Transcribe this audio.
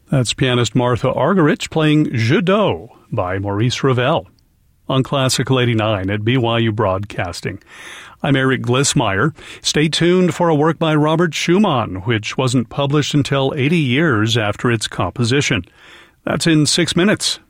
That's pianist Martha Argerich playing Je Do by Maurice Ravel on Classical 89 at BYU Broadcasting. I'm Eric Glissmeyer. Stay tuned for a work by Robert Schumann, which wasn't published until 80 years after its composition. That's in 6 minutes.